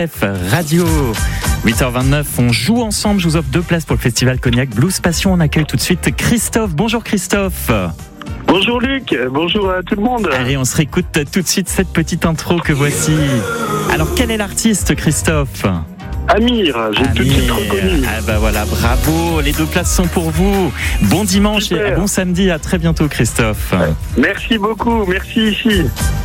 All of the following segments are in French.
Radio 8h29, on joue ensemble, je vous offre 2 places pour le festival Cognac Blues Passion. On accueille tout de suite Christophe. Bonjour Christophe. Bonjour Luc, bonjour à tout le monde. Allez, on se réécoute tout de suite cette petite intro que voici. Alors, quel est l'artiste Christophe ? Amir, j'ai tout de suite reconnu. Ah bah voilà, bravo, les 2 places sont pour vous. Bon dimanche. Super. Et bon samedi, à très bientôt Christophe. Merci beaucoup, merci ici.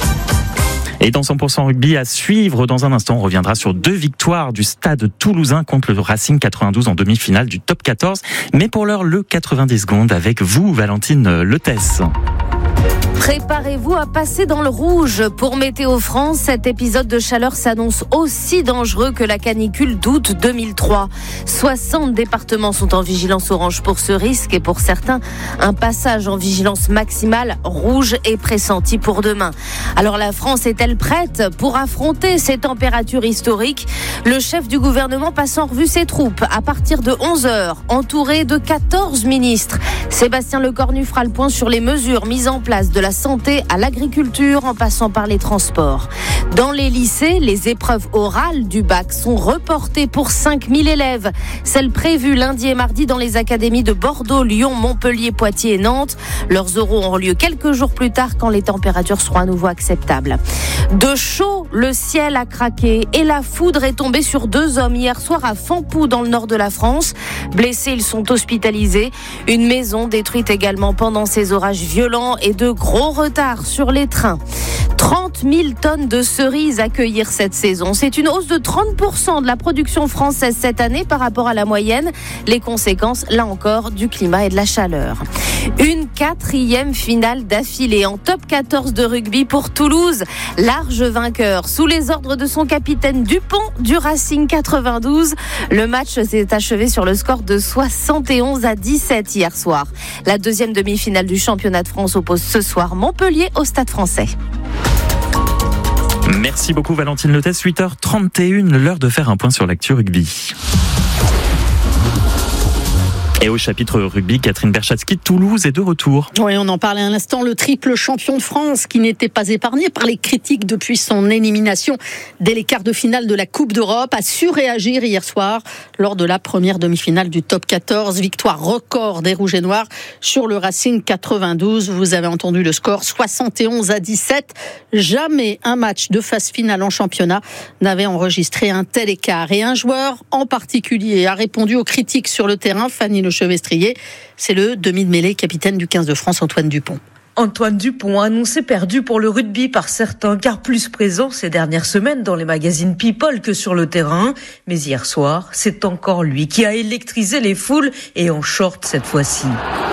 Et dans 100% rugby à suivre, dans un instant, on reviendra sur 2 victoires du Stade Toulousain contre le Racing 92 en demi-finale du top 14. Mais pour l'heure, le 90 secondes avec vous, Valentine Letès. Préparez-vous à passer dans le rouge. Pour Météo France, cet épisode de chaleur s'annonce aussi dangereux que la canicule d'août 2003. 60 départements sont en vigilance orange pour ce risque et pour certains, un passage en vigilance maximale rouge est pressenti pour demain. Alors la France est-elle prête pour affronter ces températures historiques ? Le chef du gouvernement passe en revue ses troupes à partir de 11h, entouré de 14 ministres. Sébastien Lecornu fera le point sur les mesures mises en place de la santé à l'agriculture en passant par les transports. Dans les lycées, les épreuves orales du bac sont reportées pour 5000 élèves. Celles prévues lundi et mardi dans les académies de Bordeaux, Lyon, Montpellier, Poitiers et Nantes. Leurs oraux auront lieu quelques jours plus tard quand les températures seront à nouveau acceptables. De chaud, le ciel a craqué et la foudre est tombée sur 2 hommes hier soir à Fampou dans le nord de la France. Blessés, ils sont hospitalisés. Une maison détruite également pendant ces orages violents et de gros retard sur les trains. 30 000 tonnes de cerises à cueillir cette saison. C'est une hausse de 30% de la production française cette année par rapport à la moyenne. Les conséquences, là encore, du climat et de la chaleur. Une 4e finale d'affilée en top 14 de rugby pour Toulouse. Large vainqueur sous les ordres de son capitaine Dupont du Racing 92. Le match s'est achevé sur le score de 71-17 hier soir. La 2e demi-finale du championnat de France oppose ce soir Montpellier au Stade Français. Merci beaucoup Valentine Letès, 8h31, l'heure de faire un point sur l'actu rugby. Et au chapitre rugby, Catherine Berchatsky, Toulouse est de retour. Oui, on en parlait à l'instant, le triple champion de France qui n'était pas épargné par les critiques depuis son élimination dès les quarts de finale de la Coupe d'Europe a su réagir hier soir lors de la première demi-finale du top 14. Victoire record des Rouges et Noirs sur le Racing 92. Vous avez entendu le score, 71-17. Jamais un match de phase finale en championnat n'avait enregistré un tel écart. Et un joueur en particulier a répondu aux critiques sur le terrain, Fanny Lechevestrier, c'est le demi de mêlée capitaine du 15 de France, Antoine Dupont. Antoine Dupont, annoncé perdu pour le rugby par certains, car plus présent ces dernières semaines dans les magazines People que sur le terrain. Mais hier soir, c'est encore lui qui a électrisé les foules et en short cette fois-ci.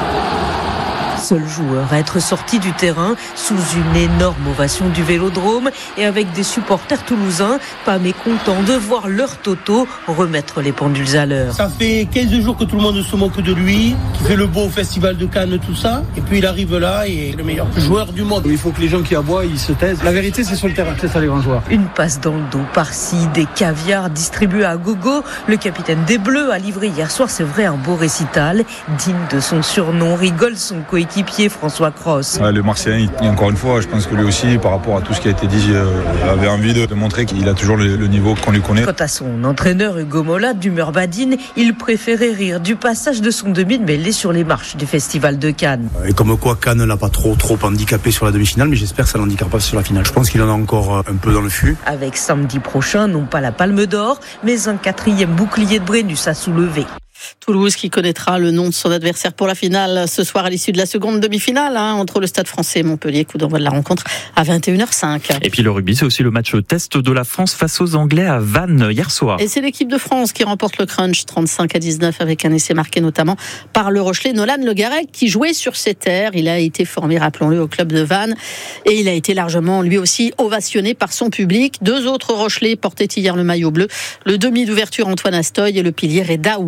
Seul joueur à être sorti du terrain sous une énorme ovation du Vélodrome et avec des supporters toulousains pas mécontents de voir leur Toto remettre les pendules à l'heure. Ça fait 15 jours que tout le monde se moque de lui, qui fait le beau au festival de Cannes, tout ça. Et puis il arrive là et est le meilleur joueur du monde. Il faut que les gens qui aboient, ils se taisent. La vérité, c'est sur le terrain, c'est ça les grands joueurs. Une passe dans le dos par-ci, des caviars distribués à gogo. Le capitaine des Bleus a livré hier soir, c'est vrai, un beau récital. Digne de son surnom, rigole son coéquipier François Cross. Le Marseillais, encore une fois, je pense que lui aussi, par rapport à tout ce qui a été dit, avait envie de montrer qu'il a toujours le niveau qu'on lui connaît. Quant à son entraîneur Hugo Mola d'humeur badine, il préférait rire du passage de son demi de mêlée sur les marches du festival de Cannes. Et comme quoi Cannes l'a pas trop handicapé sur la demi-finale, mais j'espère que ça l'handicapera pas sur la finale. Je pense qu'il en a encore un peu dans le fût. Avec samedi prochain, non pas la Palme d'Or, mais un 4e bouclier de Brennus à soulever. Toulouse qui connaîtra le nom de son adversaire pour la finale ce soir à l'issue de la seconde demi-finale entre le Stade Français et Montpellier. Coup d'envoi de la rencontre à 21h05. Et puis le rugby, c'est aussi le match test de la France face aux Anglais à Vannes hier soir. Et c'est l'équipe de France qui remporte le crunch 35-19 avec un essai marqué notamment par le Rochelais Nolan Le Garec qui jouait sur ses terres. Il a été formé, rappelons-le, au club de Vannes et il a été largement lui aussi ovationné par son public. 2 autres Rochelais portaient hier le maillot bleu. Le demi d'ouverture Antoine Astoy et le pilier Reda Wardi.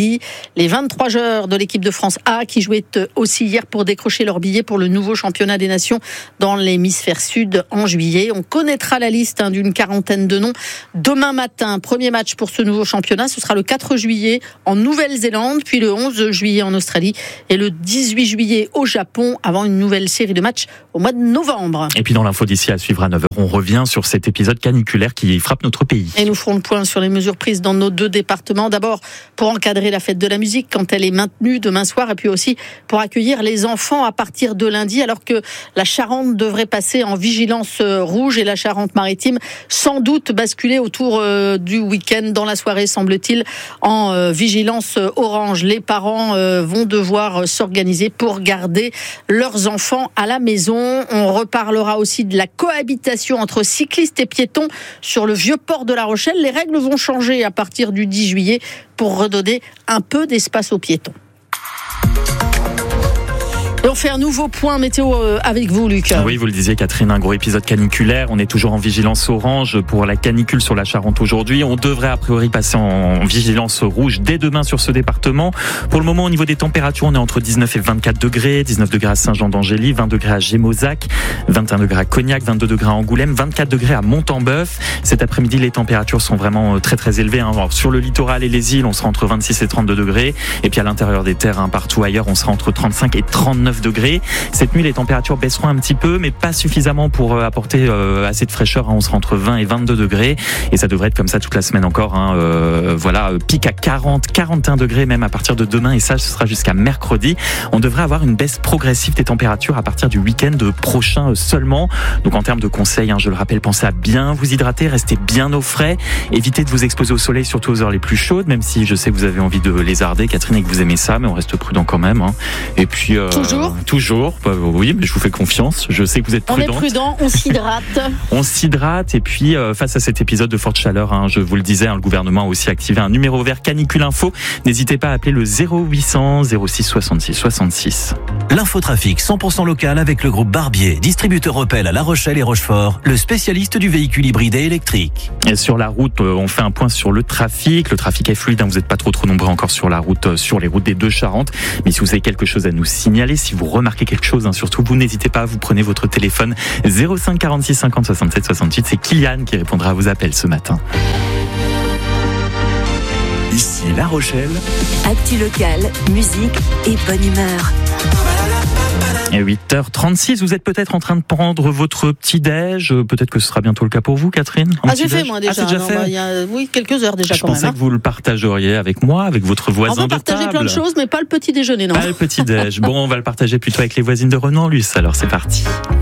rugby. Les 23 joueurs de l'équipe de France A qui jouaient aussi hier pour décrocher leur billet pour le nouveau championnat des nations dans l'hémisphère sud en juillet. On connaîtra la liste d'une quarantaine de noms demain matin. Premier match pour ce nouveau championnat, ce sera le 4 juillet en Nouvelle-Zélande, puis le 11 juillet en Australie et le 18 juillet au Japon avant une nouvelle série de matchs au mois de novembre. Et puis dans l'info d'ici à suivre à 9h, on revient sur cet épisode caniculaire qui frappe notre pays. Et nous ferons le point sur les mesures prises dans nos 2 départements. D'abord, pour encadrer la fête de la musique quand elle est maintenue demain soir, et puis aussi pour accueillir les enfants à partir de lundi, alors que la Charente devrait passer en vigilance rouge et la Charente-Maritime sans doute basculer autour du week-end dans la soirée, semble-t-il, en vigilance orange. Les parents vont devoir s'organiser pour garder leurs enfants à la maison. On reparlera aussi de la cohabitation entre cyclistes et piétons sur le vieux port de La Rochelle. Les règles vont changer à partir du 10 juillet pour redonner un peu d'espace aux piétons. Et on fait un nouveau point météo avec vous, Luc. Oui, vous le disiez, Catherine, un gros épisode caniculaire. On est toujours en vigilance orange pour la canicule sur la Charente aujourd'hui. On devrait a priori passer en vigilance rouge dès demain sur ce département. Pour le moment, au niveau des températures, on est entre 19 et 24 degrés. 19 degrés à Saint-Jean-d'Angély, 20 degrés à Gémozac, 21 degrés à Cognac, 22 degrés à Angoulême, 24 degrés à Montembeuf. Cet après-midi, les températures sont vraiment très très élevées. Alors, sur le littoral et les îles, on sera entre 26 et 32 degrés. Et puis à l'intérieur des terres, partout ailleurs, on sera entre 35 et 39 degrés. Cette nuit, les températures baisseront un petit peu, mais pas suffisamment pour apporter assez de fraîcheur. On sera entre 20 et 22 degrés. Et ça devrait être comme ça toute la semaine encore. Voilà, pic à 40, 41 degrés même à partir de demain. Et ça, ce sera jusqu'à mercredi. On devrait avoir une baisse progressive des températures à partir du week-end prochain seulement. Donc en termes de conseils, je le rappelle, pensez à bien vous hydrater, restez bien au frais. Évitez de vous exposer au soleil, surtout aux heures les plus chaudes, même si je sais que vous avez envie de lézarder, Catherine, et que vous aimez ça, mais on reste prudent quand même. Et puis Toujours. Oui, mais je vous fais confiance. Je sais que vous êtes prudente. On est prudent, on s'hydrate. On s'hydrate. Et puis, face à cet épisode de forte chaleur, je vous le disais, le gouvernement a aussi activé un numéro vert canicule info. N'hésitez pas à appeler le 0800 06 66 66. L'infotrafic 100% local avec le groupe Barbier, distributeur Opel à La Rochelle et Rochefort, le spécialiste du véhicule hybride et électrique. Et sur la route, on fait un point sur le trafic. Le trafic est fluide, vous n'êtes pas trop nombreux encore sur la route, sur les routes des 2 Charentes. Mais si vous avez quelque chose à nous signaler, si vous remarquez quelque chose, surtout vous n'hésitez pas, vous prenez votre téléphone 05 46 50 67 68. C'est Kylian qui répondra à vos appels ce matin. Ici La Rochelle. Actu locale, musique et bonne humeur. Et 8h36, vous êtes peut-être en train de prendre votre petit-déj. Peut-être que ce sera bientôt le cas pour vous, Catherine. J'ai fait moi déjà. C'est déjà fait. Il y a, quelques heures déjà. Je pensais que vous le partageriez avec moi, avec votre voisin de table. On peut partager plein de choses, mais pas le petit déjeuner, non. Pas le petit-déj. Bon, on va le partager plutôt avec les voisines de Renan-Luce. Alors c'est parti.